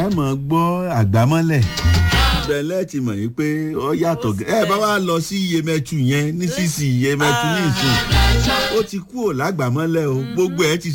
mọ̀ gbọ́ àgbámọ́lẹ̀ bẹ̀lẹ́ ti mọ̀ yìí pé ó yàtọ̀ bá wá lọ sí Yemẹtu yẹn ní sísì Yemẹtu ní ìsìn ó ti kúrò lágbàmọ́lẹ̀ o gbogbo ẹ̀ ti